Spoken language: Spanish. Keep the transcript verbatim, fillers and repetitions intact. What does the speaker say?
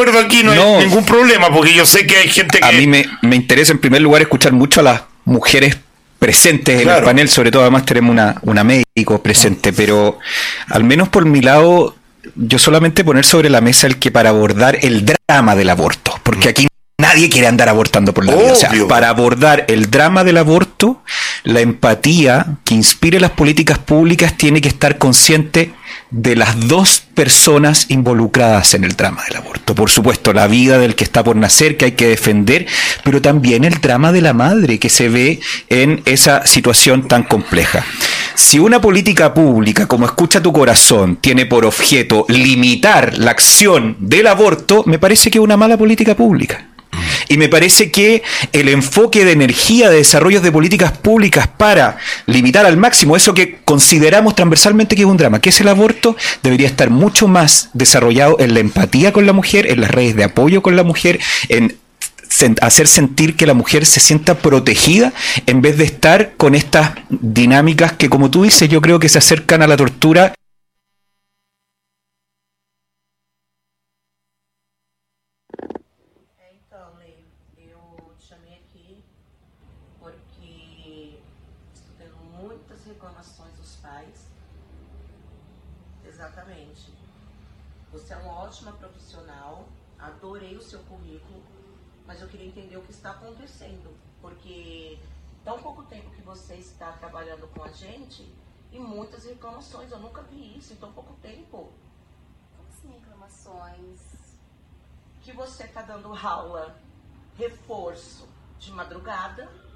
acuerdo aquí, no, No. hay ningún problema, porque yo sé que hay gente que... A mí me, me interesa en primer lugar escuchar mucho a las mujeres presentes en Claro. el panel, sobre todo además tenemos una, una médico presente, pero al menos por mi lado, yo solamente poner sobre la mesa el que para abordar el drama del aborto, porque aquí nadie quiere andar abortando por la vida. O sea, Obvio. para abordar el drama del aborto, la empatía que inspire las políticas públicas tiene que estar consciente de las dos personas involucradas en el drama del aborto. Por supuesto, la vida del que está por nacer, que hay que defender, pero también el drama de la madre que se ve en esa situación tan compleja. Si una política pública, como Escucha tu Corazón, tiene por objeto limitar la acción del aborto, me parece que es una mala política pública. Y me parece que el enfoque de energía de desarrollos de políticas públicas para limitar al máximo eso que consideramos transversalmente que es un drama, que es el aborto, debería estar mucho más desarrollado en la empatía con la mujer, en las redes de apoyo con la mujer, en hacer sentir que la mujer se sienta protegida en vez de estar con estas dinámicas que, como tú dices, yo creo que se acercan a la tortura. Então, Ney, eu te chamei aqui porque estou tendo muitas reclamações dos pais. Exatamente. Você é uma ótima profissional, adorei o seu currículo, mas eu queria entender o que está acontecendo, porque tão pouco tempo que você está trabalhando com a gente e muitas reclamações. Eu nunca vi isso em tão pouco tempo. Como assim, reclamações? Que você está dando aula, reforço de madrugada